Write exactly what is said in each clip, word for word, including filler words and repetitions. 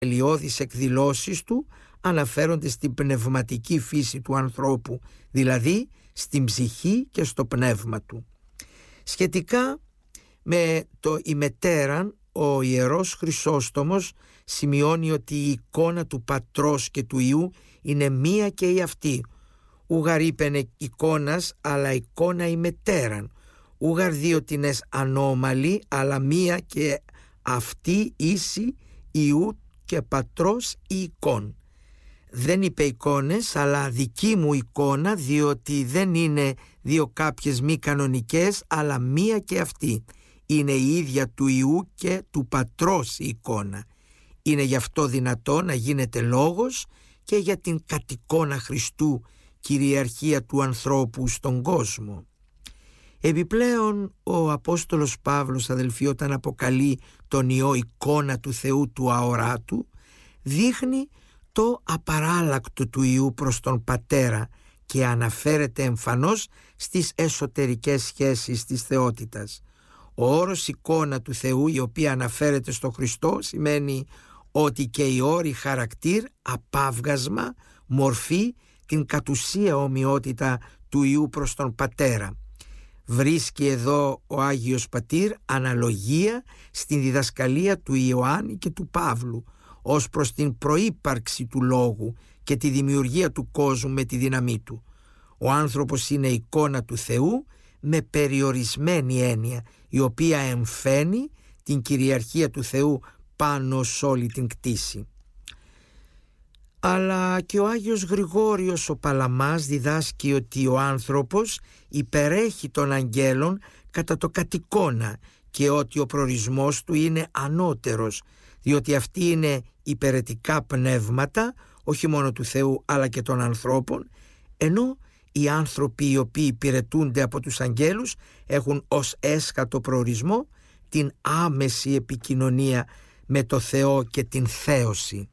θεμελιώδεις εκδηλώσεις του αναφέρονται στην πνευματική φύση του ανθρώπου, δηλαδή στην ψυχή και στο πνεύμα του. Σχετικά με το ημετέραν, ο Ιερός Χρυσόστομος σημειώνει ότι η εικόνα του Πατρός και του Υιού είναι μία και η αυτή. Ούγαρ είπενε εικόνας, αλλά εικόνα ημετέραν. Ούγαρ δύο τινές ανώμαλη, αλλά μία και αυτή ίση Υιού και Πατρός η εικόν. Δεν είπε εικόνες, αλλά δική μου εικόνα, διότι δεν είναι δύο κάποιες μη κανονικές, αλλά μία και αυτή. Είναι η ίδια του Υιού και του Πατρός η εικόνα. Είναι γι' αυτό δυνατό να γίνεται λόγος και για την κατ' εικόνα Χριστού κυριαρχία του ανθρώπου στον κόσμο. Επιπλέον ο Απόστολος Παύλος, αδελφοί, όταν αποκαλεί τον Υιό εικόνα του Θεού του αοράτου, δείχνει το απαράλλακτο του Υιού προς τον Πατέρα και αναφέρεται εμφανώς στις εσωτερικές σχέσεις της θεότητας. Ο όρος εικόνα του Θεού, η οποία αναφέρεται στο Χριστό, σημαίνει ότι και οι όροι χαρακτήρ, απάβγασμα, μορφή, την κατ' ουσία ομοιότητα του Υιού προς τον Πατέρα. Βρίσκει εδώ ο Άγιος Πατήρ αναλογία στην διδασκαλία του Ιωάννη και του Παύλου ως προς την προύπαρξη του λόγου και τη δημιουργία του κόσμου με τη δύναμή του. Ο άνθρωπος είναι εικόνα του Θεού με περιορισμένη έννοια, η οποία εμφαίνει την κυριαρχία του Θεού πάνω σε όλη την κτήση. Αλλά και ο Άγιος Γρηγόριος ο Παλαμάς διδάσκει ότι ο άνθρωπος υπερέχει των αγγέλων κατά το κατ' εικόνα και ότι ο προορισμός του είναι ανώτερος, διότι αυτοί είναι υπερετικά πνεύματα, όχι μόνο του Θεού αλλά και των ανθρώπων, ενώ οι άνθρωποι οι οποίοι υπηρετούνται από τους αγγέλους έχουν ως έσχατο προορισμό την άμεση επικοινωνία με το Θεό και την θέωση.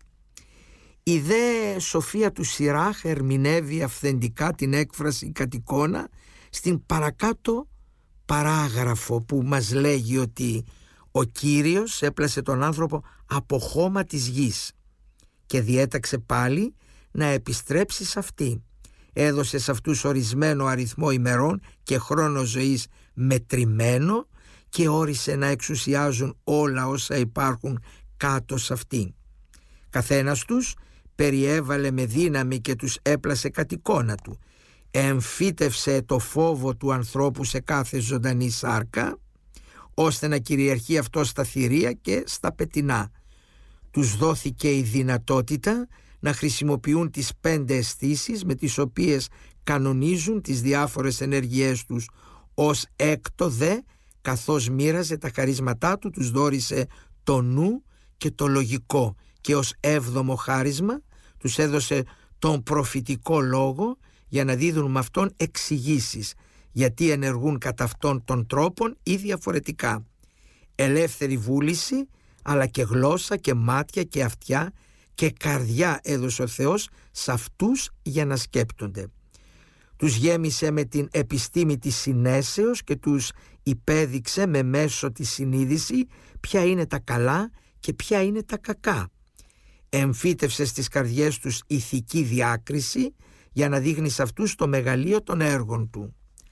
Η δε σοφία του Σιράχ ερμηνεύει αυθεντικά την έκφραση κατ' εικόνα στην παρακάτω παράγραφο που μας λέγει ότι ο Κύριος έπλασε τον άνθρωπο από χώμα της γης και διέταξε πάλι να επιστρέψει σε αυτή. Έδωσε σε αυτούς ορισμένο αριθμό ημερών και χρόνο ζωής μετρημένο και όρισε να εξουσιάζουν όλα όσα υπάρχουν κάτω σε αυτή. Καθένας τους περιέβαλε με δύναμη και τους έπλασε κατ' εικόνα του. Εμφύτευσε το φόβο του ανθρώπου σε κάθε ζωντανή σάρκα, ώστε να κυριαρχεί αυτό στα θηρία και στα πετεινά. Τους δόθηκε η δυνατότητα να χρησιμοποιούν τις πέντε αισθήσεις με τις οποίες κανονίζουν τις διάφορες ενεργειές τους. Ως έκτο δε, καθώς μοίραζε τα χαρίσματά του, τους δώρισε το νου και το λογικό, και ως έβδομο χάρισμα τους έδωσε τον προφητικό λόγο για να δίδουν με αυτόν εξηγήσεις, γιατί ενεργούν κατά αυτόν των τρόπων ή διαφορετικά. Ελεύθερη βούληση, αλλά και γλώσσα και μάτια και αυτιά και καρδιά έδωσε ο Θεός σε αυτούς για να σκέπτονται. Τους γέμισε με την επιστήμη της συνέσεως και τους υπέδειξε με μέσο τη συνείδηση ποια είναι τα καλά και ποια είναι τα κακά. Εμφύτευσε στις καρδιές τους ηθική διάκριση για να δείχνει σε αυτούς το μεγαλείο των έργων του.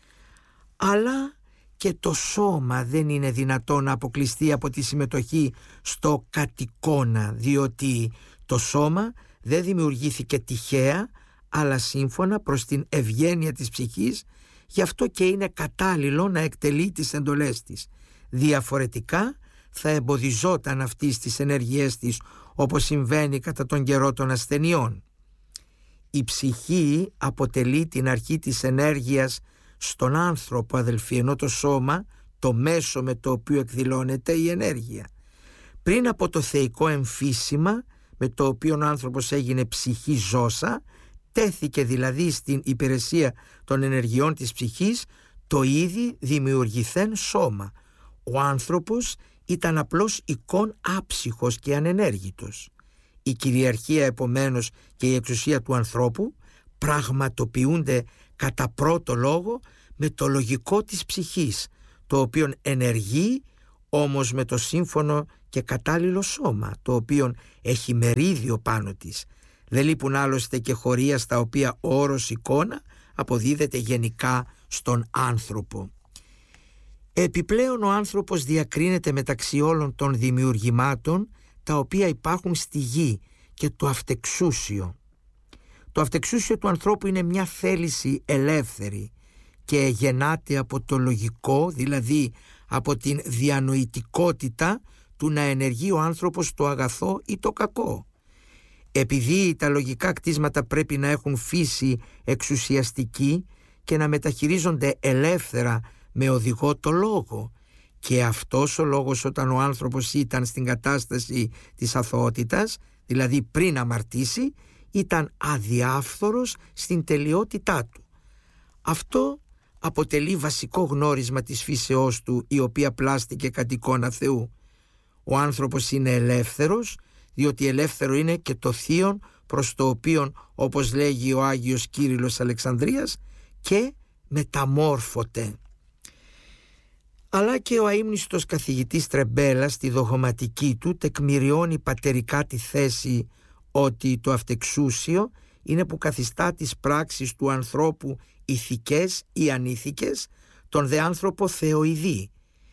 Αλλά και το σώμα δεν είναι δυνατό να αποκλειστεί από τη συμμετοχή στο κατ' εικόνα, διότι το σώμα δεν δημιουργήθηκε τυχαία, αλλά σύμφωνα προς την ευγένεια της ψυχής, γι' αυτό και είναι κατάλληλο να εκτελεί τις εντολές της. Διαφορετικά θα εμποδιζόταν αυτή στις ενέργειές της, όπως συμβαίνει κατά τον καιρό των ασθενειών. Η ψυχή αποτελεί την αρχή της ενέργειας στον άνθρωπο, αδελφοί, ενώ το σώμα το μέσο με το οποίο εκδηλώνεται η ενέργεια. Πριν από το θεϊκό εμφύσιμα με το οποίο ο άνθρωπος έγινε ψυχή ζώσα, τέθηκε δηλαδή στην υπηρεσία των ενεργειών της ψυχής το ήδη δημιουργηθέν σώμα. Ο άνθρωπος ήταν απλώς εικόν άψυχος και ανενέργητος. Η κυριαρχία επομένως και η εξουσία του ανθρώπου πραγματοποιούνται κατά πρώτο λόγο με το λογικό της ψυχής, το οποίο ενεργεί όμως με το σύμφωνο και κατάλληλο σώμα, το οποίο έχει μερίδιο πάνω της. Δεν λείπουν άλλωστε και χωρία στα οποία ο όρος εικόνα αποδίδεται γενικά στον άνθρωπο. Επιπλέον ο άνθρωπος διακρίνεται μεταξύ όλων των δημιουργημάτων τα οποία υπάρχουν στη γη και το αυτεξούσιο. Το αυτεξούσιο του ανθρώπου είναι μια θέληση ελεύθερη και γεννάται από το λογικό, δηλαδή από την διανοητικότητα του να ενεργεί ο άνθρωπος το αγαθό ή το κακό. Επειδή τα λογικά κτίσματα πρέπει να έχουν φύση εξουσιαστική και να μεταχειρίζονται ελεύθερα με οδηγό το λόγο, και αυτός ο λόγος όταν ο άνθρωπος ήταν στην κατάσταση της αθωότητας, δηλαδή πριν αμαρτήσει, ήταν αδιάφθορος στην τελειότητά του. Αυτό αποτελεί βασικό γνώρισμα της φύσεώς του, η οποία πλάστηκε κατ' εικόνα Θεού. Ο άνθρωπος είναι ελεύθερος, διότι ελεύθερο είναι και το θείον προς το οποίον, όπως λέγει ο Άγιος Κύριλλος Αλεξανδρίας, και μεταμόρφωται. Αλλά και ο αείμνηστος καθηγητής Τρεμπέλας στη δογματική του τεκμηριώνει πατερικά τη θέση ότι το αυτεξούσιο είναι που καθιστά τις πράξεις του ανθρώπου ηθικές ή ανήθικες, τον δε άνθρωπο θεοειδή.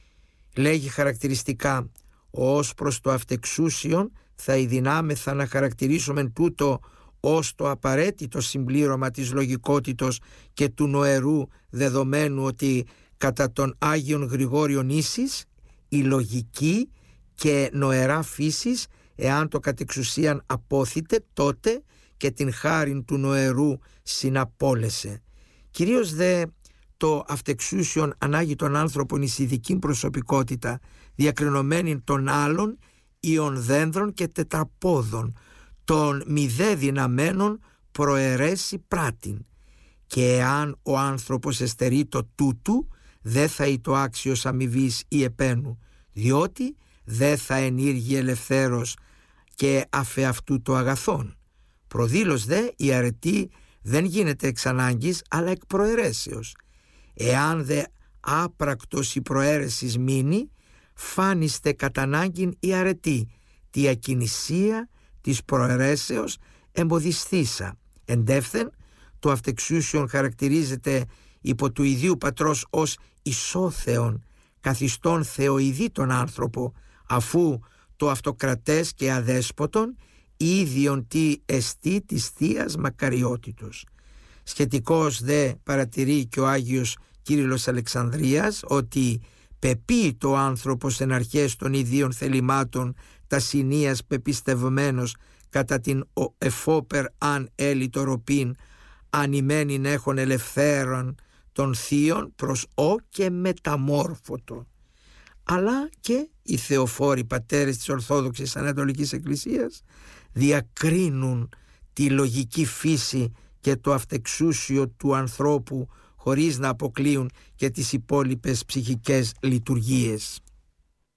Λέγει χαρακτηριστικά: ως προς το αυτεξούσιον θα ειδυνάμεθα να χαρακτηρίσουμε τούτο ως το απαραίτητο συμπλήρωμα της λογικότητος και του νοερού, δεδομένου ότι κατά τον Άγιον Γρηγόριον Ίσης η λογική και νοερά φύσης, εάν το κατεξουσίαν απόθητε, τότε και την χάριν του νοερού συναπόλεσε. Κυρίως δε το αυτεξούσιον ανάγει τον άνθρωπον εις ειδική προσωπικότητα, διακρινωμένη των άλλων ιων δένδρων και τετραπόδων, των μηδέ δυναμένων προαιρέσει πράτην. Και εάν ο άνθρωπος εστερεί το τούτου, δε θα ει το άξιος αμοιβής ή επένου, διότι δε θα ενήργει ελευθέρος και αφεαυτού το αγαθόν. Προδήλως δε η αρετή δεν γίνεται εξ ανάγκης, αλλά εκ προαιρέσεως. Εάν δε άπρακτος η προαίρεσης μείνει, φάνιστε κατά ανάγκην η αρετή, τη ακινησία της προαιρέσεως εμποδισθήσα. Εντεύθεν, το αυτεξούσιον χαρακτηρίζεται υπό του ιδίου πατρός ως ισόθεον, καθιστόν θεοειδή τον άνθρωπο, αφού το αυτοκρατές και αδέσποτον ίδιον τι εστί της θείας μακαριότητος. Σχετικώς δε παρατηρεί και ο Άγιος Κύριλλος Αλεξανδρίας ότι πεποίει το άνθρωπος εν αρχές των ιδίων θελημάτων τα συνείας πεπιστευμένος κατά την εφόπερ αν έλει το ροπήν, ανημένην έχων ελευθέρων των θείων προς ο και μεταμόρφωτο. Αλλά και οι θεοφόροι πατέρες της Ορθόδοξης Ανατολικής Εκκλησίας διακρίνουν τη λογική φύση και το αυτεξούσιο του ανθρώπου, χωρίς να αποκλείουν και τις υπόλοιπες ψυχικές λειτουργίες.